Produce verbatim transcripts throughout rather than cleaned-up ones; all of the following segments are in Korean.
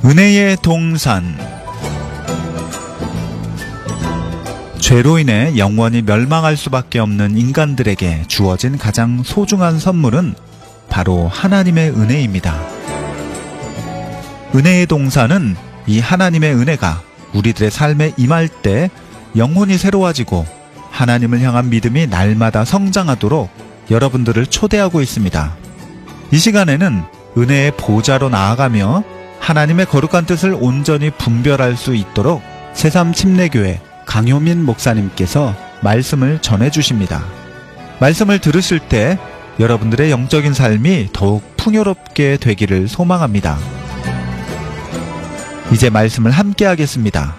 은혜의 동산. 죄로 인해 영원히 멸망할 수밖에 없는 인간들에게 주어진 가장 소중한 선물은 바로 하나님의 은혜입니다. 은혜의 동산은 이 하나님의 은혜가 우리들의 삶에 임할 때 영혼이 새로워지고 하나님을 향한 믿음이 날마다 성장하도록 여러분들을 초대하고 있습니다. 이 시간에는 은혜의 보좌로 나아가며 하나님의 거룩한 뜻을 온전히 분별할 수 있도록 새삼침례교회 강효민 목사님께서 말씀을 전해주십니다. 말씀을 들으실 때 여러분들의 영적인 삶이 더욱 풍요롭게 되기를 소망합니다. 이제 말씀을 함께 하겠습니다.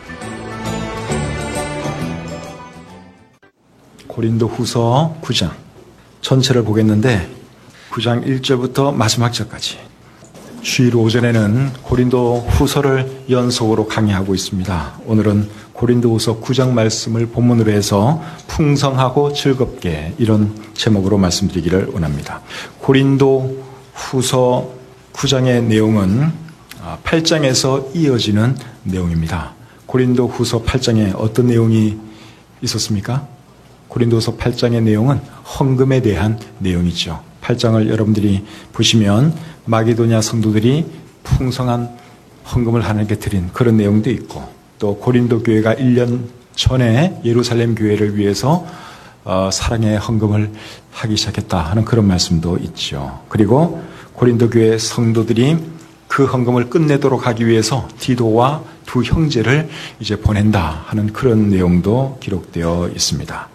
고린도후서 구 장 전체를 보겠는데 구 장 일 절부터 마지막 절까지 주일 오전에는 고린도후서를 연속으로 강의하고 있습니다. 오늘은 고린도후서 구 장 말씀을 본문으로 해서 풍성하고 즐겁게 이런 제목으로 말씀드리기를 원합니다. 고린도후서 구 장의 내용은 팔 장에서 이어지는 내용입니다. 고린도후서 팔 장에 어떤 내용이 있었습니까? 고린도후서 팔 장의 내용은 헌금에 대한 내용이죠. 팔 장을 여러분들이 보시면 마게도냐 성도들이 풍성한 헌금을 하나님께 드린 그런 내용도 있고, 또 고린도 교회가 일 년 전에 예루살렘 교회를 위해서 어, 사랑의 헌금을 하기 시작했다 하는 그런 말씀도 있죠. 그리고 고린도 교회 성도들이 그 헌금을 끝내도록 하기 위해서 디도와 두 형제를 이제 보낸다 하는 그런 내용도 기록되어 있습니다.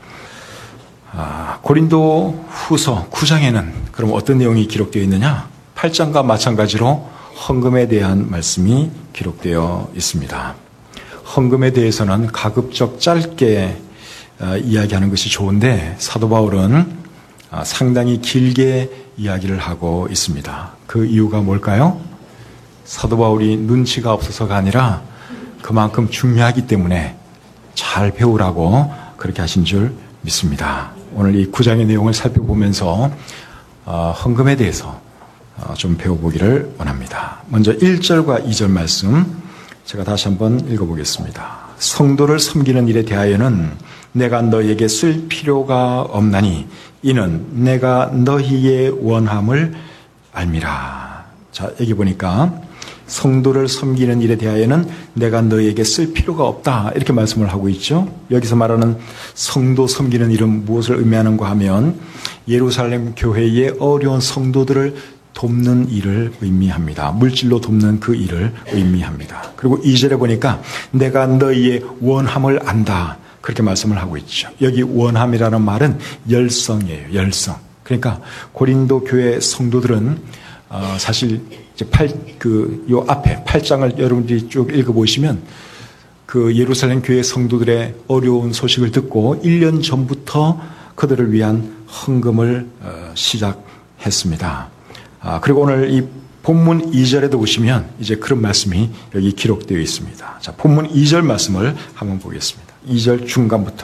아, 고린도 후서 구 장에는 그럼 어떤 내용이 기록되어 있느냐? 팔 장과 마찬가지로 헌금에 대한 말씀이 기록되어 있습니다. 헌금에 대해서는 가급적 짧게 어, 이야기하는 것이 좋은데 사도 바울은 어, 상당히 길게 이야기를 하고 있습니다. 그 이유가 뭘까요? 사도 바울이 눈치가 없어서가 아니라 그만큼 중요하기 때문에 잘 배우라고 그렇게 하신 줄 믿습니다. 오늘 이 구 장의 내용을 살펴보면서 어, 헌금에 대해서 어, 좀 배워보기를 원합니다. 먼저 일 절과 이 절 말씀 제가 다시 한번 읽어보겠습니다. 성도를 섬기는 일에 대하여는 내가 너희에게 쓸 필요가 없나니 이는 내가 너희의 원함을 알미라. 자, 여기 보니까 성도를 섬기는 일에 대하여는 내가 너희에게 쓸 필요가 없다 이렇게 말씀을 하고 있죠. 여기서 말하는 성도 섬기는 일은 무엇을 의미하는가 하면 예루살렘 교회의 어려운 성도들을 돕는 일을 의미합니다. 물질로 돕는 그 일을 의미합니다. 그리고 이 절에 보니까 내가 너희의 원함을 안다 그렇게 말씀을 하고 있죠. 여기 원함이라는 말은 열성이에요. 열성. 그러니까 고린도 교회 성도들은 어, 사실 이제 팔, 그, 요 앞에 팔 장을 여러분들이 쭉 읽어보시면 그 예루살렘 교회 성도들의 어려운 소식을 듣고 일 년 전부터 그들을 위한 헌금을 어, 시작했습니다. 아, 그리고 오늘 이 본문 이 절에도 보시면 이제 그런 말씀이 여기 기록되어 있습니다. 자, 본문 이 절 말씀을 한번 보겠습니다. 이 절 중간부터.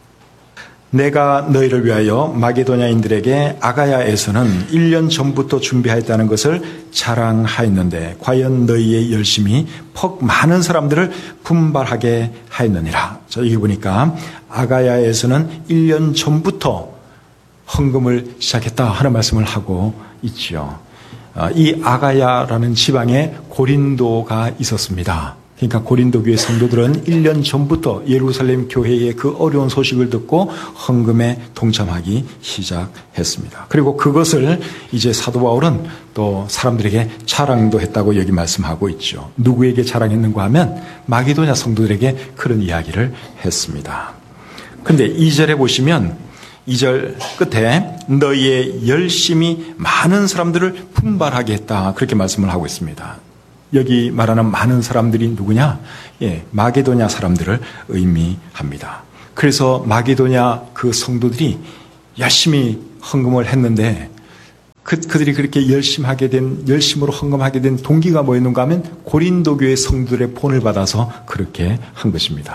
내가 너희를 위하여 마게도냐인들에게 아가야에서는 일 년 전부터 준비하였다는 것을 자랑하였는데 과연 너희의 열심이 퍽 많은 사람들을 분발하게 하였느니라. 자, 여기 보니까 아가야에서는 일 년 전부터 헌금을 시작했다 하는 말씀을 하고 있지요. 이 아가야라는 지방에 고린도가 있었습니다. 그러니까 고린도 교회 성도들은 일 년 전부터 예루살렘 교회의 그 어려운 소식을 듣고 헌금에 동참하기 시작했습니다. 그리고 그것을 이제 사도 바울은 또 사람들에게 자랑도 했다고 여기 말씀하고 있죠. 누구에게 자랑했는가 하면 마게도냐 성도들에게 그런 이야기를 했습니다. 그런데 이 절에 보시면 이 절 끝에 너희의 열심히 많은 사람들을 분발하게 했다 그렇게 말씀을 하고 있습니다. 여기 말하는 많은 사람들이 누구냐? 예, 마게도냐 사람들을 의미합니다. 그래서 마게도냐 그 성도들이 열심히 헌금을 했는데 그, 그들이 그렇게 열심히 하게 된, 열심으로 헌금하게 된 동기가 뭐였는가 하면 고린도 교회 성도들의 본을 받아서 그렇게 한 것입니다.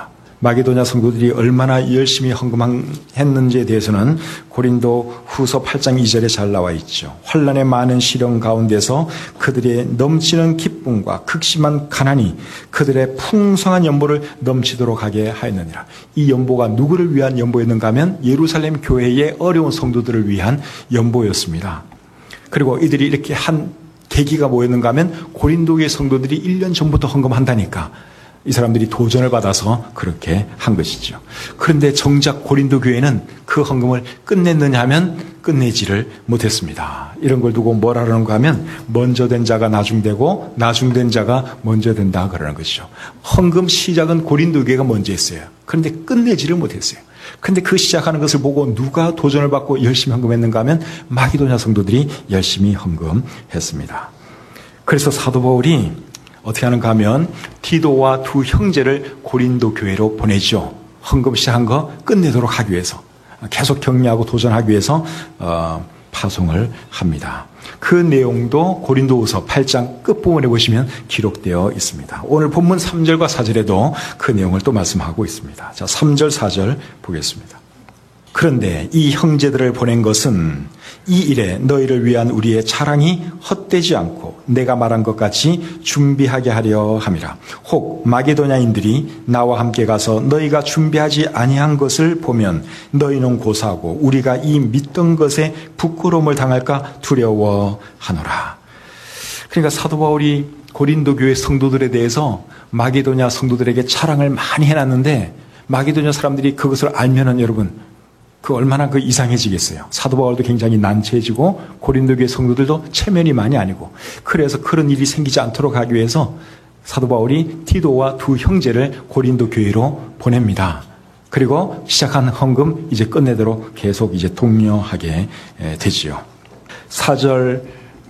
마게도냐 성도들이 얼마나 열심히 헌금했는지에 대해서는 고린도 후서 팔 장 이 절에 잘 나와 있죠. 환난의 많은 시련 가운데서 그들의 넘치는 기쁨과 극심한 가난이 그들의 풍성한 연보를 넘치도록 하게 하였느니라. 이 연보가 누구를 위한 연보였는가 하면 예루살렘 교회의 어려운 성도들을 위한 연보였습니다. 그리고 이들이 이렇게 한 계기가 뭐였는가 하면 고린도의 성도들이 일 년 전부터 헌금한다니까 이 사람들이 도전을 받아서 그렇게 한 것이죠. 그런데 정작 고린도 교회는 그 헌금을 끝냈느냐 하면 끝내지를 못했습니다. 이런 걸 두고 뭐라 그러는가 하면 먼저 된 자가 나중되고 나중된 자가 먼저 된다 그러는 것이죠. 헌금 시작은 고린도 교회가 먼저 했어요. 그런데 끝내지를 못했어요. 그런데 그 시작하는 것을 보고 누가 도전을 받고 열심히 헌금했는가 하면 마게도냐 성도들이 열심히 헌금했습니다. 그래서 사도 바울이 어떻게 하는가 하면 디도와 두 형제를 고린도 교회로 보내죠. 헌금 시작한 거 끝내도록 하기 위해서 계속 격려하고 도전하기 위해서 어, 파송을 합니다. 그 내용도 고린도후서 팔 장 끝부분에 보시면 기록되어 있습니다. 오늘 본문 삼 절과 사 절에도 그 내용을 또 말씀하고 있습니다. 자, 삼 절 사 절 보겠습니다. 그런데 이 형제들을 보낸 것은 이 일에 너희를 위한 우리의 차량이 헛되지 않고 내가 말한 것 같이 준비하게 하려 함이라. 혹 마게도냐인들이 나와 함께 가서 너희가 준비하지 아니한 것을 보면 너희는 고사하고 우리가 이 믿던 것에 부끄러움을 당할까 두려워하노라. 그러니까 사도 바울이 고린도 교회 성도들에 대해서 마게도냐 성도들에게 차량을 많이 해놨는데 마게도냐 사람들이 그것을 알면은 여러분 그 얼마나 그 이상해지겠어요. 사도 바울도 굉장히 난처해지고 고린도 교회 성도들도 체면이 많이 아니고 그래서 그런 일이 생기지 않도록 하기 위해서 사도 바울이 디도와 두 형제를 고린도 교회로 보냅니다. 그리고 시작한 헌금 이제 끝내도록 계속 이제 독려하게 되지요. 사 절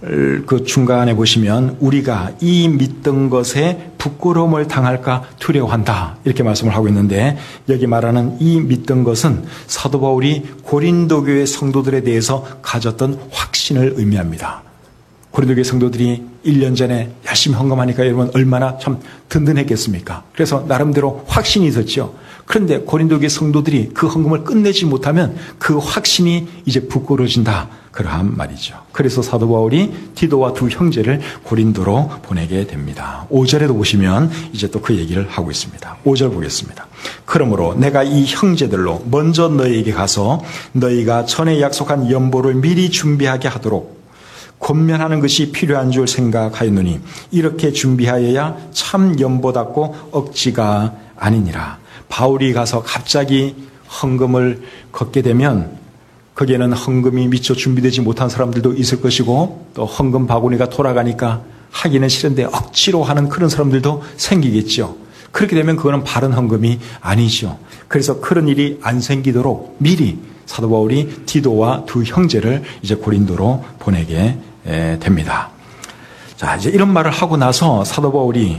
그 중간에 보시면 우리가 이 믿던 것에 부끄러움을 당할까 두려워한다 이렇게 말씀을 하고 있는데 여기 말하는 이 믿던 것은 사도 바울이 고린도 교회 성도들에 대해서 가졌던 확신을 의미합니다. 고린도 교회 성도들이 일 년 전에 열심히 헌금하니까 여러분 얼마나 참 든든했겠습니까? 그래서 나름대로 확신이 있었죠. 그런데 고린도 교회 성도들이 그 헌금을 끝내지 못하면 그 확신이 이제 부끄러워진다. 그러한 말이죠. 그래서 사도 바울이 디도와 두 형제를 고린도로 보내게 됩니다. 오 절에도 보시면 이제 또 그 얘기를 하고 있습니다. 오 절 보겠습니다. 그러므로 내가 이 형제들로 먼저 너희에게 가서 너희가 전에 약속한 연보를 미리 준비하게 하도록 권면하는 것이 필요한 줄 생각하였노니 이렇게 준비하여야 참 연보답고 억지가 아니니라. 바울이 가서 갑자기 헌금을 걷게 되면 거기에는 헌금이 미처 준비되지 못한 사람들도 있을 것이고 또 헌금 바구니가 돌아가니까 하기는 싫은데 억지로 하는 그런 사람들도 생기겠죠. 그렇게 되면 그거는 바른 헌금이 아니죠. 그래서 그런 일이 안 생기도록 미리 사도 바울이 디도와 두 형제를 이제 고린도로 보내게 됩니다. 자, 이제 이런 말을 하고 나서 사도 바울이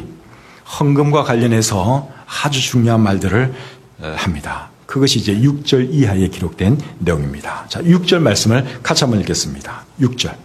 헌금과 관련해서 아주 중요한 말들을 합니다. 그것이 이제 육 절 이하에 기록된 내용입니다. 자, 육 절 말씀을 같이 한번 읽겠습니다. 육 절.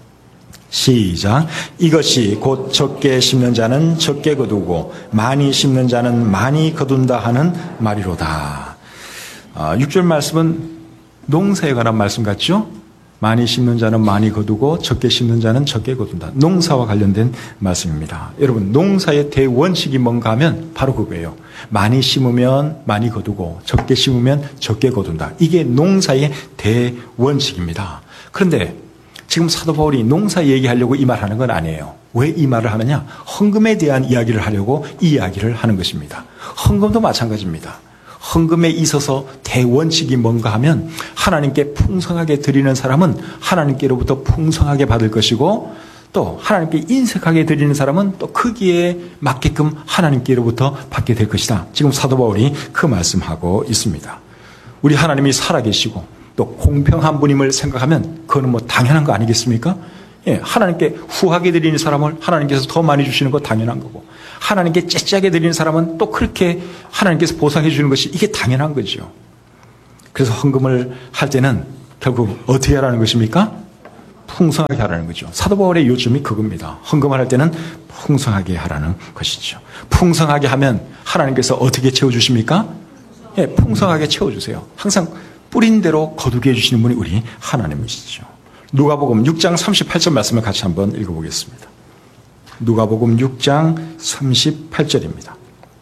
시작. 이것이 곧 적게 심는 자는 적게 거두고 많이 심는 자는 많이 거둔다 하는 말이로다. 아, 육 절 말씀은 농사에 관한 말씀 같죠? 많이 심는 자는 많이 거두고 적게 심는 자는 적게 거둔다. 농사와 관련된 말씀입니다. 여러분, 농사의 대원칙이 뭔가 하면 바로 그거예요. 많이 심으면 많이 거두고 적게 심으면 적게 거둔다. 이게 농사의 대원칙입니다. 그런데 지금 사도 바울이 농사 얘기하려고 이 말 하는 건 아니에요. 왜 이 말을 하느냐? 헌금에 대한 이야기를 하려고 이 이야기를 하는 것입니다. 헌금도 마찬가지입니다. 헌금에 있어서 대원칙이 뭔가 하면 하나님께 풍성하게 드리는 사람은 하나님께로부터 풍성하게 받을 것이고 또 하나님께 인색하게 드리는 사람은 또 크기에 맞게끔 하나님께로부터 받게 될 것이다. 지금 사도 바울이 그 말씀하고 있습니다. 우리 하나님이 살아계시고 또 공평한 분임을 생각하면 그거는 뭐 당연한 거 아니겠습니까? 예, 하나님께 후하게 드리는 사람을 하나님께서 더 많이 주시는 거 당연한 거고 하나님께 째째하게 드리는 사람은 또 그렇게 하나님께서 보상해 주는 것이 이게 당연한 거죠. 그래서 헌금을 할 때는 결국 어떻게 하라는 것입니까? 풍성하게 하라는 거죠. 사도 바울의 요점이 그겁니다. 헌금을 할 때는 풍성하게 하라는 것이죠. 풍성하게 하면 하나님께서 어떻게 채워주십니까? 예, 풍성하게 채워주세요. 항상 뿌린 대로 거두게 해주시는 분이 우리 하나님이시죠. 누가복음 육 장 삼십팔 절 말씀을 같이 한번 읽어보겠습니다. 누가복음 육 장 삼십팔 절입니다.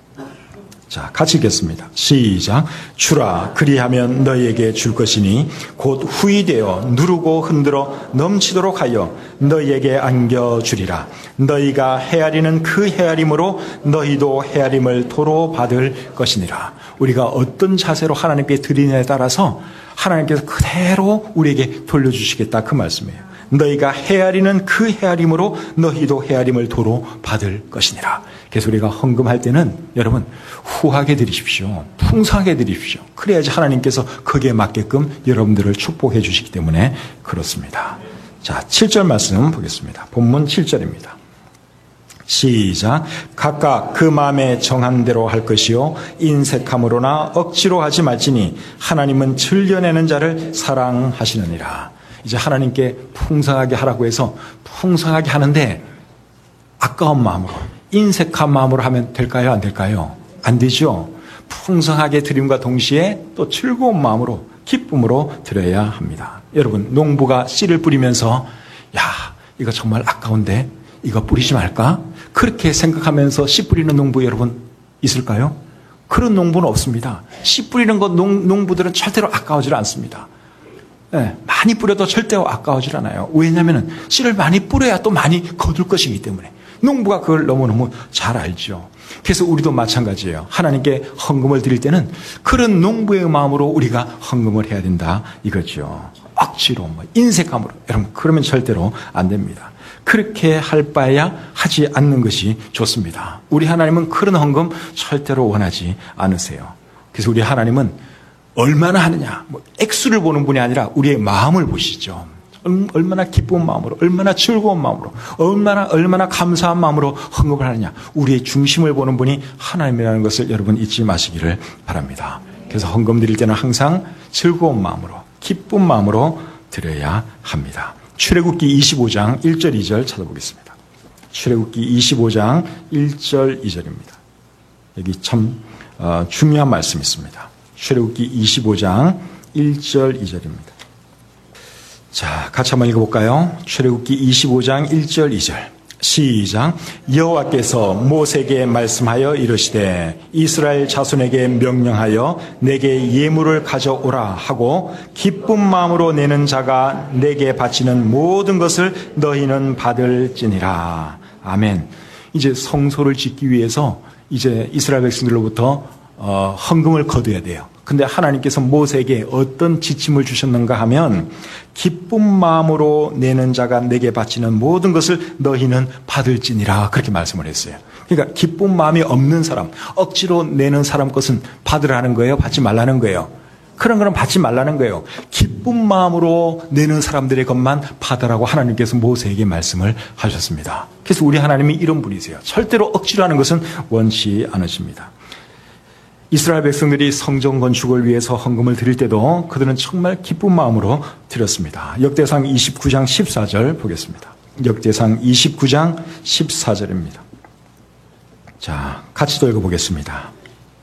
자, 같이 읽겠습니다. 시작. 주라, 그리하면 너희에게 줄 것이니 곧 후이되어 누르고 흔들어 넘치도록 하여 너희에게 안겨주리라. 너희가 헤아리는 그 헤아림으로 너희도 헤아림을 도로 받을 것이니라. 우리가 어떤 자세로 하나님께 드리냐에 따라서 하나님께서 그대로 우리에게 돌려주시겠다, 그 말씀이에요. 너희가 헤아리는 그 헤아림으로 너희도 헤아림을 도로 받을 것이니라. 그래서 우리가 헌금할 때는 여러분 후하게 드리십시오. 풍성하게 드리십시오. 그래야지 하나님께서 거기에 맞게끔 여러분들을 축복해 주시기 때문에 그렇습니다. 자, 칠 절 말씀 보겠습니다. 본문 칠 절입니다. 시작. 각각 그 마음에 정한 대로 할 것이요 인색함으로나 억지로 하지 말지니 하나님은 즐겨내는 자를 사랑하시느니라. 이제 하나님께 풍성하게 하라고 해서 풍성하게 하는데 아까운 마음으로, 인색한 마음으로 하면 될까요? 안 될까요? 안 되죠. 풍성하게 드림과 동시에 또 즐거운 마음으로, 기쁨으로 드려야 합니다. 여러분, 농부가 씨를 뿌리면서 야, 이거 정말 아까운데 이거 뿌리지 말까? 그렇게 생각하면서 씨 뿌리는 농부 여러분 있을까요? 그런 농부는 없습니다. 씨 뿌리는 것 농, 농부들은 절대로 아까워질 않습니다. 네, 많이 뿌려도 절대 아까워질 않아요. 왜냐하면 씨를 많이 뿌려야 또 많이 거둘 것이기 때문에. 농부가 그걸 너무너무 잘 알죠. 그래서 우리도 마찬가지예요. 하나님께 헌금을 드릴 때는 그런 농부의 마음으로 우리가 헌금을 해야 된다 이거죠. 억지로, 뭐 인색함으로. 여러분, 그러면 절대로 안 됩니다. 그렇게 할 바에야 하지 않는 것이 좋습니다. 우리 하나님은 그런 헌금 절대로 원하지 않으세요. 그래서 우리 하나님은 얼마나 하느냐, 뭐 액수를 보는 분이 아니라 우리의 마음을 보시죠. 얼마나 기쁜 마음으로, 얼마나 즐거운 마음으로, 얼마나 얼마나 감사한 마음으로 헌금을 하느냐. 우리의 중심을 보는 분이 하나님이라는 것을 여러분 잊지 마시기를 바랍니다. 그래서 헌금 드릴 때는 항상 즐거운 마음으로, 기쁜 마음으로 드려야 합니다. 출애굽기 이십오 장 일 절 이 절 찾아보겠습니다. 출애굽기 이십오 장 일 절 이 절입니다. 여기 참 어, 중요한 말씀이 있습니다. 출애굽기 이십오 장 일 절 이 절입니다. 자, 같이 한번 읽어볼까요? 출애굽기 이십오 장 일 절 이 절. 시작. 여호와께서 모세에게 말씀하여 이르시되 이스라엘 자손에게 명령하여 내게 예물을 가져오라 하고 기쁜 마음으로 내는 자가 내게 바치는 모든 것을 너희는 받을지니라. 아멘. 이제 성소를 짓기 위해서 이제 이스라엘 백성들로부터 어, 헌금을 거둬야 돼요. 근데 하나님께서 모세에게 어떤 지침을 주셨는가 하면 기쁜 마음으로 내는 자가 내게 바치는 모든 것을 너희는 받을지니라 그렇게 말씀을 했어요. 그러니까 기쁜 마음이 없는 사람, 억지로 내는 사람 것은 받으라는 거예요? 받지 말라는 거예요? 그런 거는 받지 말라는 거예요. 기쁜 마음으로 내는 사람들의 것만 받으라고 하나님께서 모세에게 말씀을 하셨습니다. 그래서 우리 하나님이 이런 분이세요. 절대로 억지로 하는 것은 원치 않으십니다. 이스라엘 백성들이 성전 건축을 위해서 헌금을 드릴 때도 그들은 정말 기쁜 마음으로 드렸습니다. 역대상 이십구 장 십사 절 보겠습니다. 역대상 이십구 장 십사 절입니다. 자, 같이 또 읽어보겠습니다.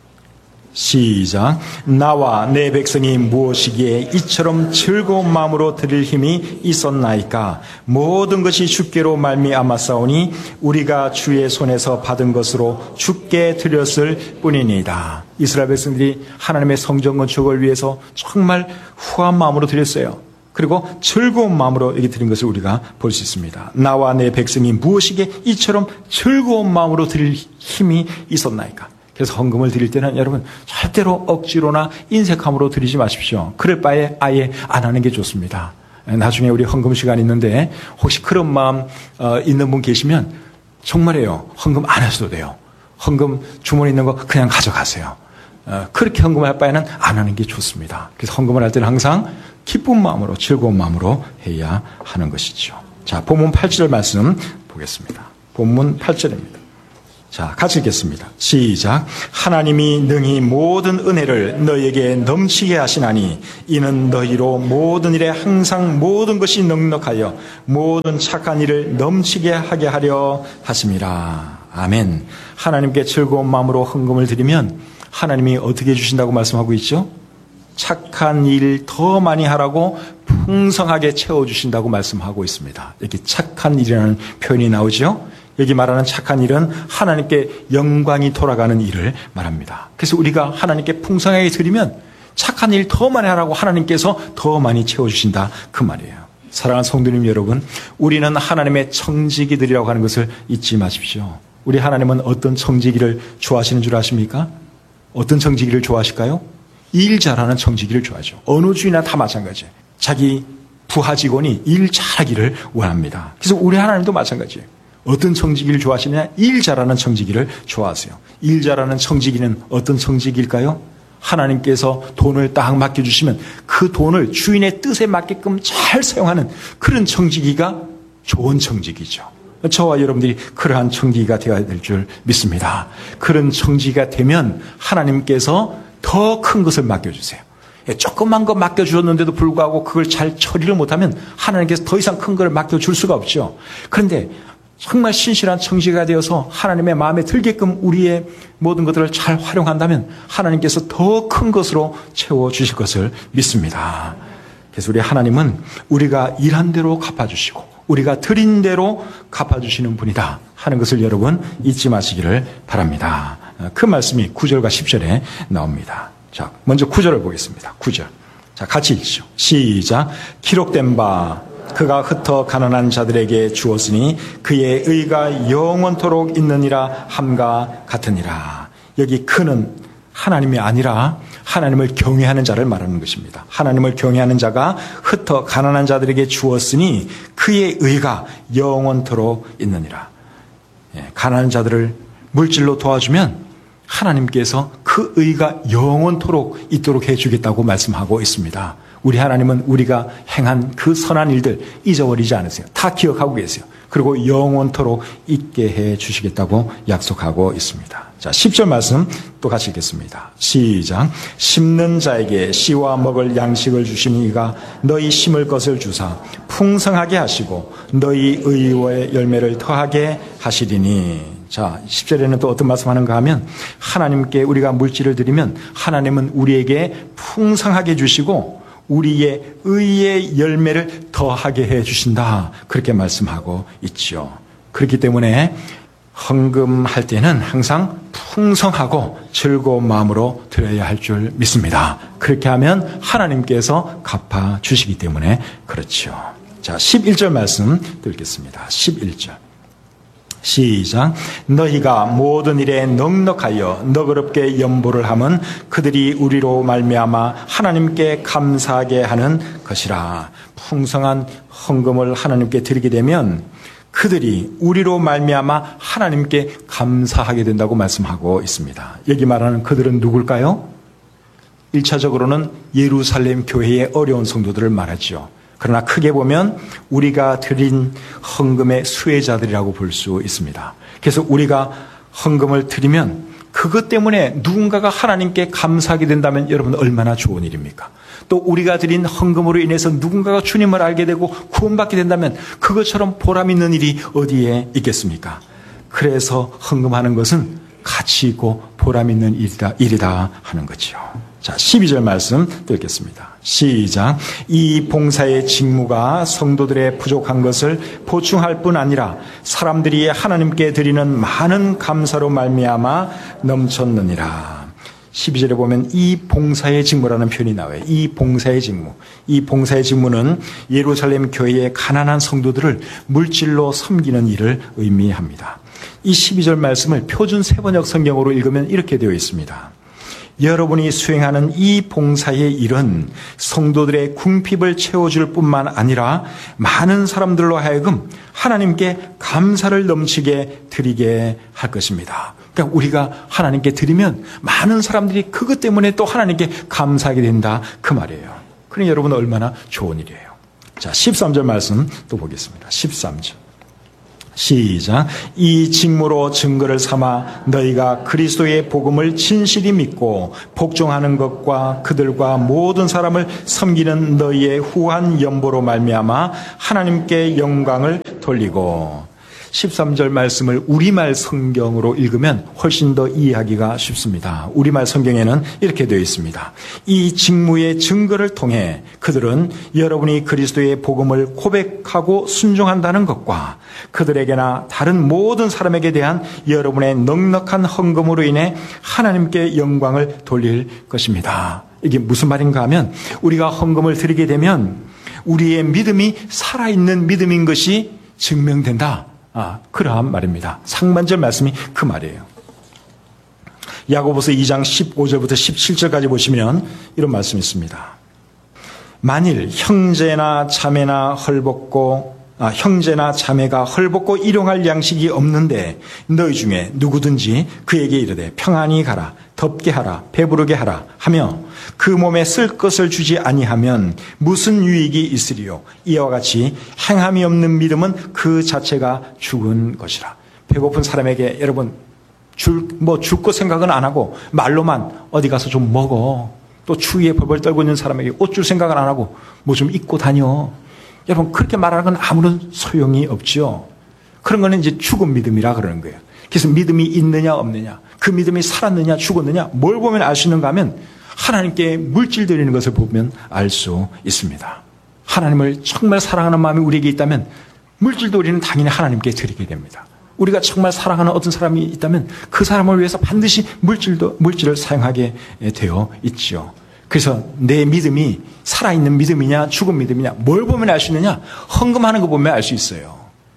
시작. 나와 내 백성이 무엇이기에 이처럼 즐거운 마음으로 드릴 힘이 있었나이까. 모든 것이 주께로 말미암았사오니 우리가 주의 손에서 받은 것으로 주께 드렸을 뿐이니이다. 이스라엘 백성들이 하나님의 성전 건축을 위해서 정말 후한 마음으로 드렸어요. 그리고 즐거운 마음으로 여기 드린 것을 우리가 볼 수 있습니다. 나와 내 백성이 무엇이기에 이처럼 즐거운 마음으로 드릴 힘이 있었나이까. 그래서 헌금을 드릴 때는 여러분 절대로 억지로나 인색함으로 드리지 마십시오. 그럴 바에 아예 안 하는 게 좋습니다. 나중에 우리 헌금 시간이 있는데 혹시 그런 마음 있는 분 계시면 정말이에요. 헌금 안 하셔도 돼요. 헌금 주머니에 있는 거 그냥 가져가세요. 그렇게 헌금을 할 바에는 안 하는 게 좋습니다. 그래서 헌금을 할 때는 항상 기쁜 마음으로 즐거운 마음으로 해야 하는 것이죠. 자, 본문 팔 절 말씀 보겠습니다. 본문 팔 절입니다. 자, 같이 읽겠습니다. 시작. 하나님이 능히 모든 은혜를 너희에게 넘치게 하시나니 이는 너희로 모든 일에 항상 모든 것이 넉넉하여 모든 착한 일을 넘치게 하게 하려 하심이라. 아멘. 하나님께 즐거운 마음으로 헌금을 드리면 하나님이 어떻게 해주신다고 말씀하고 있죠? 착한 일 더 많이 하라고 풍성하게 채워주신다고 말씀하고 있습니다. 이렇게 착한 일이라는 표현이 나오죠. 여기 말하는 착한 일은 하나님께 영광이 돌아가는 일을 말합니다. 그래서 우리가 하나님께 풍성하게 드리면 착한 일 더 많이 하라고 하나님께서 더 많이 채워주신다 그 말이에요. 사랑하는 성도님 여러분, 우리는 하나님의 청지기들이라고 하는 것을 잊지 마십시오. 우리 하나님은 어떤 청지기를 좋아하시는 줄 아십니까? 어떤 청지기를 좋아하실까요? 일 잘하는 청지기를 좋아하죠. 어느 주이나 다 마찬가지예요. 자기 부하 직원이 일 잘하기를 원합니다. 그래서 우리 하나님도 마찬가지예요. 어떤 청지기를 좋아하시느냐? 일 잘하는 청지기를 좋아하세요. 일 잘하는 청지기는 어떤 청지기일까요? 하나님께서 돈을 딱 맡겨주시면 그 돈을 주인의 뜻에 맞게끔 잘 사용하는 그런 청지기가 좋은 청지기죠. 저와 여러분들이 그러한 청지기가 되어야 될 줄 믿습니다. 그런 청지기가 되면 하나님께서 더 큰 것을 맡겨주세요. 조그만 거 맡겨주셨는데도 불구하고 그걸 잘 처리를 못하면 하나님께서 더 이상 큰 걸 맡겨줄 수가 없죠. 그런데 정말 신실한 청지기가 되어서 하나님의 마음에 들게끔 우리의 모든 것들을 잘 활용한다면 하나님께서 더 큰 것으로 채워주실 것을 믿습니다. 그래서 우리 하나님은 우리가 일한 대로 갚아주시고 우리가 드린 대로 갚아주시는 분이다 하는 것을 여러분 잊지 마시기를 바랍니다. 그 말씀이 구 절과 십 절에 나옵니다. 자, 먼저 구 절을 보겠습니다. 구 절. 자, 같이 읽죠. 시작. 기록된 바 그가 흩어 가난한 자들에게 주었으니 그의 의가 영원토록 있느니라 함과 같으니라. 여기 그는 하나님이 아니라 하나님을 경외하는 자를 말하는 것입니다. 하나님을 경외하는 자가 흩어 가난한 자들에게 주었으니 그의 의가 영원토록 있느니라. 예, 가난한 자들을 물질로 도와주면 하나님께서 그 의가 영원토록 있도록 해주겠다고 말씀하고 있습니다. 우리 하나님은 우리가 행한 그 선한 일들 잊어버리지 않으세요. 다 기억하고 계세요. 그리고 영원토록 있게 해 주시겠다고 약속하고 있습니다. 자, 십 절 말씀 또 같이 읽겠습니다. 시작. 심는 자에게 씨와 먹을 양식을 주시니 이가 너희 심을 것을 주사 풍성하게 하시고 너희 의의 열매를 더하게 하시리니. 자, 십 절에는 또 어떤 말씀하는가 하면 하나님께 우리가 물질을 드리면 하나님은 우리에게 풍성하게 주시고 우리의 의의 열매를 더하게 해 주신다. 그렇게 말씀하고 있죠. 그렇기 때문에 헌금할 때는 항상 풍성하고 즐거운 마음으로 드려야 할 줄 믿습니다. 그렇게 하면 하나님께서 갚아 주시기 때문에 그렇죠. 자, 십일 절 말씀 읽겠습니다. 십일 절. 시작. 너희가 모든 일에 넉넉하여 너그럽게 연보를 하면 그들이 우리로 말미암아 하나님께 감사하게 하는 것이라. 풍성한 헌금을 하나님께 드리게 되면 그들이 우리로 말미암아 하나님께 감사하게 된다고 말씀하고 있습니다. 여기 말하는 그들은 누굴까요? 일 차적으로는 예루살렘 교회의 어려운 성도들을 말하죠. 그러나 크게 보면 우리가 드린 헌금의 수혜자들이라고 볼 수 있습니다. 그래서 우리가 헌금을 드리면 그것 때문에 누군가가 하나님께 감사하게 된다면 여러분 얼마나 좋은 일입니까? 또 우리가 드린 헌금으로 인해서 누군가가 주님을 알게 되고 구원받게 된다면 그것처럼 보람 있는 일이 어디에 있겠습니까? 그래서 헌금하는 것은 가치 있고 보람 있는 일이다, 일이다 하는 거죠. 자, 십이 절 말씀 또 읽겠습니다. 시작. 이 봉사의 직무가 성도들의 부족한 것을 보충할 뿐 아니라 사람들이 하나님께 드리는 많은 감사로 말미암아 넘쳤느니라. 십이 절에 보면 이 봉사의 직무라는 표현이 나와요. 이 봉사의 직무. 이 봉사의 직무는 예루살렘 교회의 가난한 성도들을 물질로 섬기는 일을 의미합니다. 이 십이 절 말씀을 표준 세번역 성경으로 읽으면 이렇게 되어 있습니다. 여러분이 수행하는 이 봉사의 일은 성도들의 궁핍을 채워줄 뿐만 아니라 많은 사람들로 하여금 하나님께 감사를 넘치게 드리게 할 것입니다. 그러니까 우리가 하나님께 드리면 많은 사람들이 그것 때문에 또 하나님께 감사하게 된다 그 말이에요. 그러니 여러분 얼마나 좋은 일이에요. 자, 십삼 절 말씀 또 보겠습니다. 십삼 절. 시작. 이 직무로 증거를 삼아 너희가 그리스도의 복음을 진실히 믿고 복종하는 것과 그들과 모든 사람을 섬기는 너희의 후한 연보로 말미암아 하나님께 영광을 돌리고. 십삼 절 말씀을 우리말 성경으로 읽으면 훨씬 더 이해하기가 쉽습니다. 우리말 성경에는 이렇게 되어 있습니다. 이 직무의 증거를 통해 그들은 여러분이 그리스도의 복음을 고백하고 순종한다는 것과 그들에게나 다른 모든 사람에게 대한 여러분의 넉넉한 헌금으로 인해 하나님께 영광을 돌릴 것입니다. 이게 무슨 말인가 하면 우리가 헌금을 드리게 되면 우리의 믿음이 살아있는 믿음인 것이 증명된다. 아, 그러한 말입니다. 상반절 말씀이 그 말이에요. 야고보서 이 장 십오 절부터 십칠 절까지 보시면 이런 말씀이 있습니다. 만일 형제나 자매나 헐벗고 아, 형제나 자매가 헐벗고 일용할 양식이 없는데 너희 중에 누구든지 그에게 이르되 평안히 가라 덥게 하라 배부르게 하라 하며 그 몸에 쓸 것을 주지 아니하면 무슨 유익이 있으리요. 이와 같이 행함이 없는 믿음은 그 자체가 죽은 것이라. 배고픈 사람에게 여러분 줄 뭐 줄 것 생각은 안 하고 말로만 어디 가서 좀 먹어. 또 추위에 벌벌 떨고 있는 사람에게 옷 줄 생각은 안 하고 뭐 좀 입고 다녀. 여러분 그렇게 말하는 건 아무런 소용이 없죠. 그런 거는 이제 죽은 믿음이라 그러는 거예요. 그래서 믿음이 있느냐 없느냐, 그 믿음이 살았느냐 죽었느냐, 뭘 보면 알 수 있는가 하면 하나님께 물질 드리는 것을 보면 알 수 있습니다. 하나님을 정말 사랑하는 마음이 우리에게 있다면 물질도 우리는 당연히 하나님께 드리게 됩니다. 우리가 정말 사랑하는 어떤 사람이 있다면 그 사람을 위해서 반드시 물질도, 물질을 사용하게 되어 있죠. 그래서 내 믿음이 살아있는 믿음이냐 죽은 믿음이냐 뭘 보면 알 수 있느냐, 헌금하는 거 보면 알 수 있어요.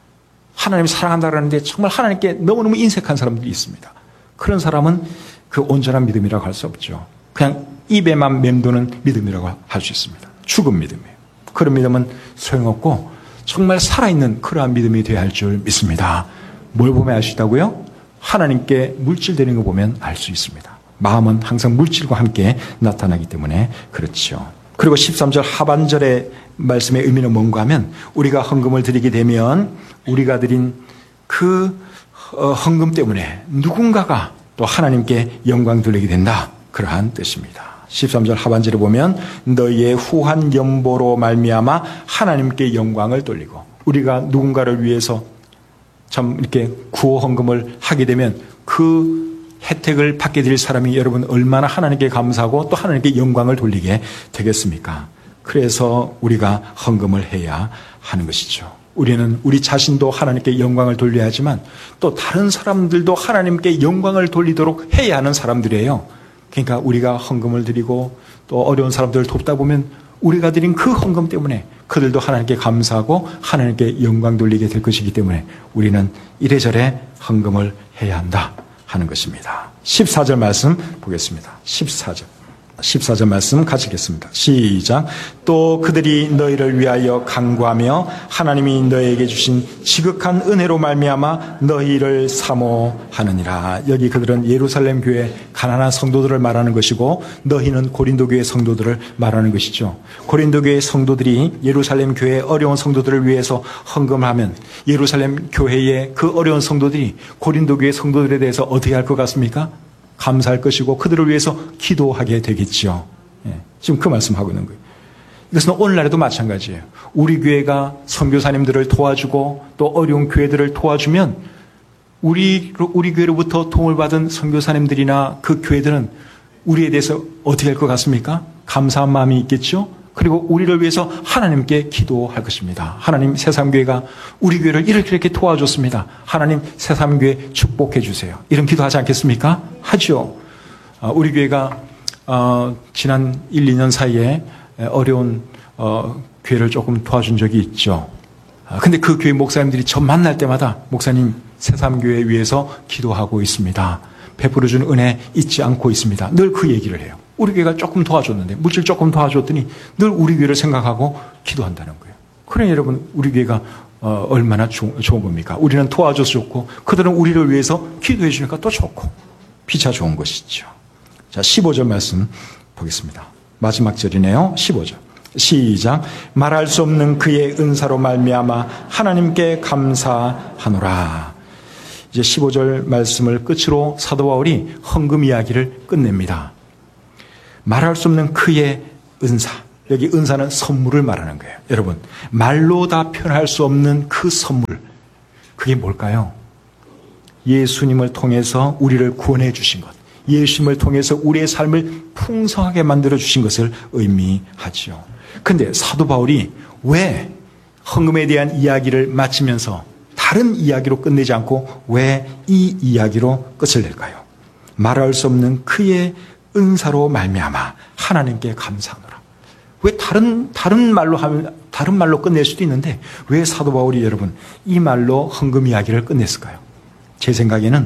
하나님 사랑한다 그러는데 정말 하나님께 너무너무 인색한 사람들이 있습니다. 그런 사람은 그 온전한 믿음이라고 할 수 없죠. 그냥 입에만 맴도는 믿음이라고 할 수 있습니다. 죽은 믿음이에요. 그런 믿음은 소용없고 정말 살아있는 그러한 믿음이 되어야 할 줄 믿습니다. 뭘 보면 알 수 있다고요? 하나님께 물질 드리는 거 보면 알 수 있습니다. 마음은 항상 물질과 함께 나타나기 때문에 그렇죠. 그리고 십삼 절 하반절의 말씀의 의미는 뭔가 하면 우리가 헌금을 드리게 되면 우리가 드린 그 헌금 때문에 누군가가 또 하나님께 영광 돌리게 된다. 그러한 뜻입니다. 십삼 절 하반절에 보면 너희의 후한 연보로 말미암아 하나님께 영광을 돌리고, 우리가 누군가를 위해서 참 이렇게 구호 헌금을 하게 되면 그 혜택을 받게 될 사람이 여러분 얼마나 하나님께 감사하고 또 하나님께 영광을 돌리게 되겠습니까? 그래서 우리가 헌금을 해야 하는 것이죠. 우리는 우리 자신도 하나님께 영광을 돌려야 하지만 또 다른 사람들도 하나님께 영광을 돌리도록 해야 하는 사람들이에요. 그러니까 우리가 헌금을 드리고 또 어려운 사람들을 돕다 보면 우리가 드린 그 헌금 때문에 그들도 하나님께 감사하고 하나님께 영광 돌리게 될 것이기 때문에 우리는 이래저래 헌금을 해야 한다 하는 것입니다. 십사 절 말씀 보겠습니다. 십사 절. 십사 절 말씀 같이 읽겠습니다. 시작. 또 그들이 너희를 위하여 간구하며 하나님이 너희에게 주신 지극한 은혜로 말미암아 너희를 사모하느니라. 여기 그들은 예루살렘 교회 가난한 성도들을 말하는 것이고 너희는 고린도 교회 성도들을 말하는 것이죠. 고린도 교회 성도들이 예루살렘 교회의 어려운 성도들을 위해서 헌금하면 예루살렘 교회의 그 어려운 성도들이 고린도 교회 성도들에 대해서 어떻게 할 것 같습니까? 감사할 것이고 그들을 위해서 기도하게 되겠죠. 예, 지금 그 말씀하고 있는 거예요. 이것은 오늘날에도 마찬가지예요. 우리 교회가 선교사님들을 도와주고 또 어려운 교회들을 도와주면 우리, 우리 교회로부터 도움을 받은 선교사님들이나 그 교회들은 우리에 대해서 어떻게 할 것 같습니까? 감사한 마음이 있겠죠. 그리고 우리를 위해서 하나님께 기도할 것입니다. 하나님 새삼교회가 우리 교회를 이렇게 이렇게 도와줬습니다. 하나님 새삼교회 축복해 주세요. 이런 기도하지 않겠습니까? 하죠. 우리 교회가 어, 지난 일, 이 년 사이에 어려운 어, 교회를 조금 도와준 적이 있죠. 근데 그 교회 목사님들이 저 만날 때마다 목사님 새삼교회 위해서 기도하고 있습니다. 베풀어준 은혜 잊지 않고 있습니다. 늘 그 얘기를 해요. 우리 교회가 조금 도와줬는데, 물질 조금 도와줬더니 늘 우리 교회를 생각하고 기도한다는 거예요. 그래 여러분, 우리 교회가 어, 얼마나 조, 좋은 겁니까? 우리는 도와줘서 좋고 그들은 우리를 위해서 기도해 주니까 또 좋고 피차 좋은 것이죠. 자, 십오 절 말씀 보겠습니다. 마지막 절이네요. 십오 절. 시작. 말할 수 없는 그의 은사로 말미암아 하나님께 감사하노라. 이제 십오 절 말씀을 끝으로 사도 바울이 헌금 이야기를 끝냅니다. 말할 수 없는 그의 은사. 여기 은사는 선물을 말하는 거예요. 여러분, 말로 다 표현할 수 없는 그 선물. 그게 뭘까요? 예수님을 통해서 우리를 구원해 주신 것, 예수님을 통해서 우리의 삶을 풍성하게 만들어 주신 것을 의미하지요. 그런데 사도 바울이 왜 헌금에 대한 이야기를 마치면서 다른 이야기로 끝내지 않고 왜 이 이야기로 끝을 낼까요? 말할 수 없는 그의 은사로 말미암아 하나님께 감사하노라. 왜 다른 다른 말로 하면 다른 말로 끝낼 수도 있는데 왜 사도 바울이 여러분 이 말로 헌금 이야기를 끝냈을까요? 제 생각에는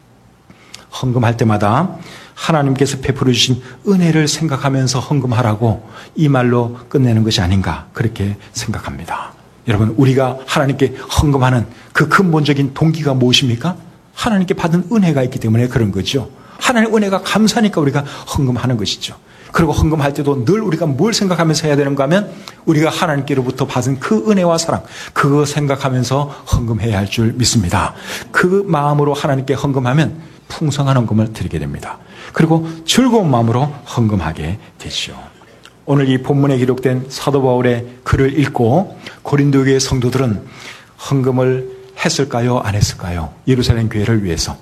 헌금할 때마다 하나님께서 베풀어 주신 은혜를 생각하면서 헌금하라고 이 말로 끝내는 것이 아닌가 그렇게 생각합니다. 여러분 우리가 하나님께 헌금하는 그 근본적인 동기가 무엇입니까? 하나님께 받은 은혜가 있기 때문에 그런 거죠. 하나님의 은혜가 감사하니까 우리가 헌금하는 것이죠. 그리고 헌금할 때도 늘 우리가 뭘 생각하면서 해야 되는가 하면 우리가 하나님께로부터 받은 그 은혜와 사랑 그거 생각하면서 헌금해야 할 줄 믿습니다. 그 마음으로 하나님께 헌금하면 풍성한 헌금을 드리게 됩니다. 그리고 즐거운 마음으로 헌금하게 되죠. 오늘 이 본문에 기록된 사도 바울의 글을 읽고 고린도 교회 성도들은 헌금을 했을까요? 안 했을까요? 예루살렘 교회를 위해서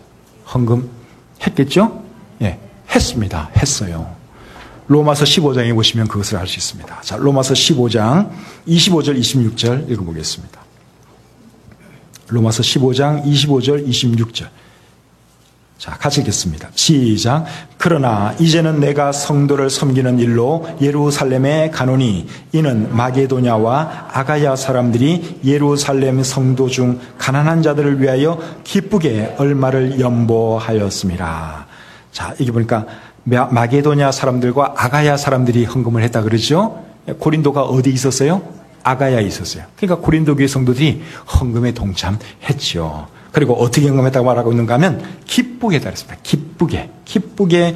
헌금했겠죠? 예, 했습니다. 했어요. 로마서 십오 장에 보시면 그것을 알 수 있습니다. 자, 로마서 십오 장 이십오 절 이십육 절 읽어보겠습니다. 로마서 십오 장 이십오 절 이십육 절. 자, 같이 읽겠습니다. 시작. 그러나 이제는 내가 성도를 섬기는 일로 예루살렘에 가노니 이는 마게도냐와 아가야 사람들이 예루살렘 성도 중 가난한 자들을 위하여 기쁘게 얼마를 연보하였습니다. 자, 이게 보니까 마게도냐 사람들과 아가야 사람들이 헌금을 했다 그러죠. 고린도가 어디 있었어요? 아가야에 있었어요. 그러니까 고린도 교회 성도들이 헌금에 동참했죠. 그리고 어떻게 헌금했다고 말하고 있는가 하면 기쁘게 했습니다. 기쁘게 기쁘게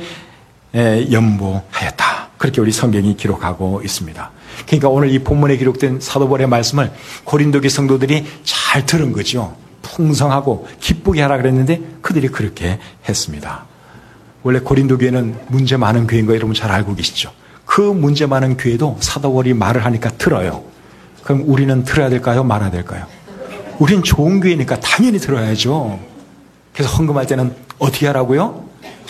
연보하였다. 그렇게 우리 성경이 기록하고 있습니다. 그러니까 오늘 이 본문에 기록된 사도 바울의 말씀을 고린도 교회 성도들이 잘 들은 거죠. 풍성하고 기쁘게 하라 그랬는데 그들이 그렇게 했습니다. 원래 고린도 교회는 문제 많은 교회인 거 여러분 잘 알고 계시죠? 그 문제 많은 교회도 사도 바울이 말을 하니까 들어요. 그럼 우리는 들어야 될까요? 말아야 될까요? 우린 좋은 교회니까 당연히 들어야죠. 그래서 헌금할 때는 어떻게 하라고요?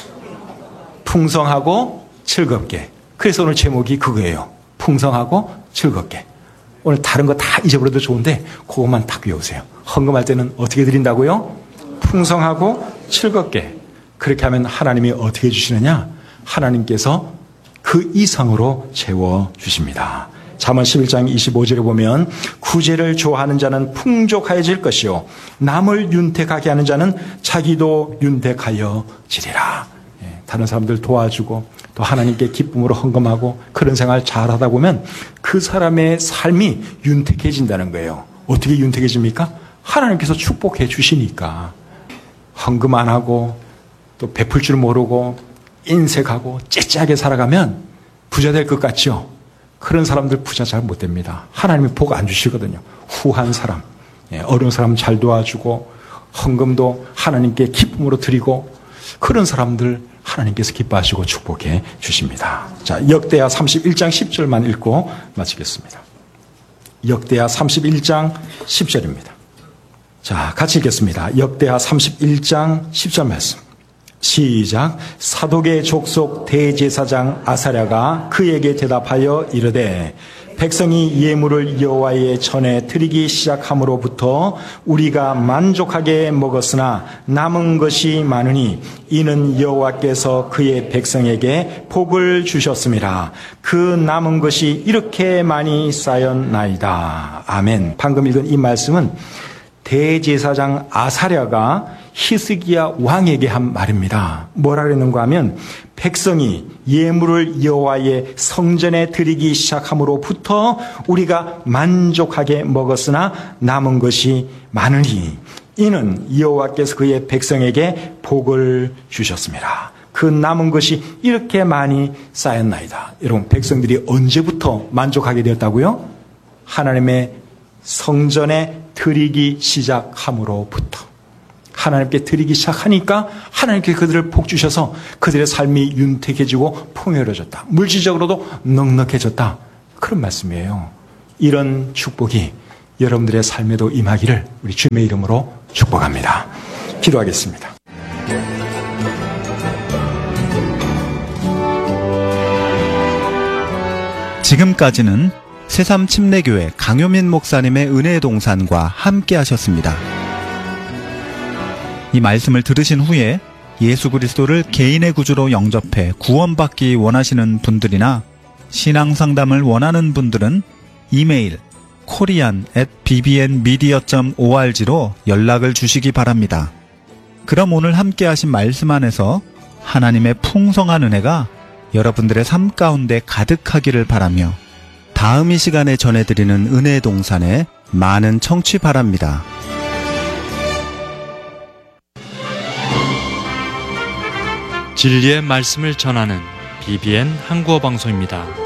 풍성하고 즐겁게. 그래서 오늘 제목이 그거예요. 풍성하고 즐겁게. 오늘 다른 거 다 잊어버려도 좋은데 그것만 딱 외우세요. 헌금할 때는 어떻게 드린다고요? 풍성하고 즐겁게. 그렇게 하면 하나님이 어떻게 해주시느냐? 하나님께서 그 이상으로 채워주십니다. 잠언 십일 장 이십오 절에 보면 구제를 좋아하는 자는 풍족하여질 것이요 남을 윤택하게 하는 자는 자기도 윤택하여지리라. 예, 다른 사람들 도와주고 또 하나님께 기쁨으로 헌금하고 그런 생활 잘하다 보면 그 사람의 삶이 윤택해진다는 거예요. 어떻게 윤택해집니까? 하나님께서 축복해 주시니까. 헌금 안 하고 또 베풀 줄 모르고 인색하고 째째하게 살아가면 부자 될 것 같죠? 그런 사람들 부자 잘 못 됩니다. 하나님이 복 안 주시거든요. 후한 사람, 어려운 사람 잘 도와주고 헌금도 하나님께 기쁨으로 드리고 그런 사람들 하나님께서 기뻐하시고 축복해 주십니다. 자, 역대하 삼십일 장 십 절만 읽고 마치겠습니다. 역대하 삼십일 장 십 절입니다. 자, 같이 읽겠습니다. 역대하 삼십일 장 십 절 말씀. 시작. 사독의 족속 대제사장 아사랴가 그에게 대답하여 이르되 백성이 예물을 여호와의 전에 드리기 시작함으로부터 우리가 만족하게 먹었으나 남은 것이 많으니 이는 여호와께서 그의 백성에게 복을 주셨습니다. 그 남은 것이 이렇게 많이 쌓였나이다. 아멘. 방금 읽은 이 말씀은 대제사장 아사랴가 히스기야 왕에게 한 말입니다. 뭐라 그랬는가 하면 백성이 예물을 여호와의 성전에 드리기 시작함으로부터 우리가 만족하게 먹었으나 남은 것이 많으니 이는 여호와께서 그의 백성에게 복을 주셨습니다. 그 남은 것이 이렇게 많이 쌓였나이다. 여러분, 백성들이 언제부터 만족하게 되었다고요? 하나님의 성전에 드리기 시작함으로부터. 하나님께 드리기 시작하니까 하나님께 그들을 복 주셔서 그들의 삶이 윤택해지고 풍요로워졌다. 물질적으로도 넉넉해졌다. 그런 말씀이에요. 이런 축복이 여러분들의 삶에도 임하기를 우리 주님의 이름으로 축복합니다. 기도하겠습니다. 지금까지는 새삼 침례교회 강효민 목사님의 은혜의 동산과 함께 하셨습니다. 이 말씀을 들으신 후에 예수 그리스도를 개인의 구주로 영접해 구원받기 원하시는 분들이나 신앙상담을 원하는 분들은 이메일 코리안 앳 비비엔미디어 닷 오알지로 연락을 주시기 바랍니다. 그럼 오늘 함께 하신 말씀 안에서 하나님의 풍성한 은혜가 여러분들의 삶 가운데 가득하기를 바라며 다음 이 시간에 전해드리는 은혜의 동산에 많은 청취 바랍니다. 진리의 말씀을 전하는 비비엔 한국어 방송입니다.